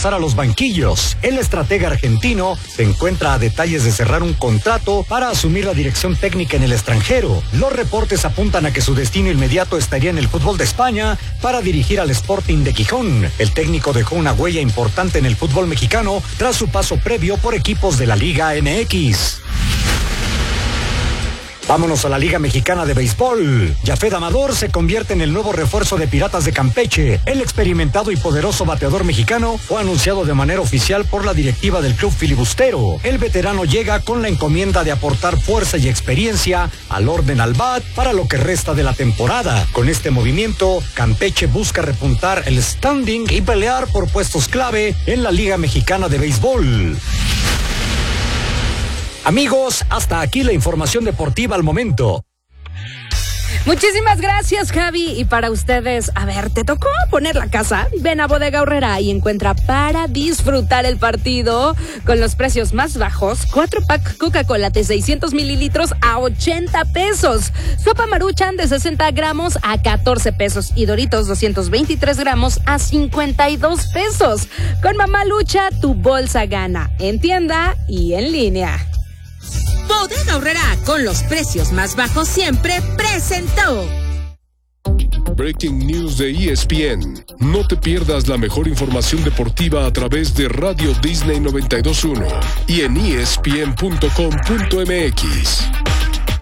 pasar a los banquillos. El estratega argentino se encuentra a detalles de cerrar un contrato para asumir la dirección técnica en el extranjero. Los reportes apuntan a que su destino inmediato estaría en el fútbol de España para dirigir al Sporting de Gijón. El técnico dejó una huella importante en el fútbol mexicano tras su paso previo por equipos de la Liga MX. Vámonos a la Liga Mexicana de Béisbol. Yafet Amador se convierte en el nuevo refuerzo de Piratas de Campeche. El experimentado y poderoso bateador mexicano fue anunciado de manera oficial por la directiva del club filibustero. El veterano llega con la encomienda de aportar fuerza y experiencia al orden al bat para lo que resta de la temporada. Con este movimiento, Campeche busca repuntar el standing y pelear por puestos clave en la Liga Mexicana de Béisbol. Amigos, hasta aquí la información deportiva al momento. Muchísimas gracias, Javi. Y para ustedes, a ver, ¿te tocó poner la casa? Ven a Bodega Aurrera y encuentra para disfrutar el partido con los precios más bajos. 4-pack Coca-Cola de 600 mililitros a 80 pesos. Sopa Maruchan de 60 gramos a 14 pesos. Y Doritos 223 gramos a 52 pesos. Con Mamá Lucha, tu bolsa gana. En tienda y en línea. Bodega Aurrera, con los precios más bajos siempre, presentó. Breaking News de ESPN. No te pierdas la mejor información deportiva a través de Radio Disney 92.1 y en ESPN.com.mx.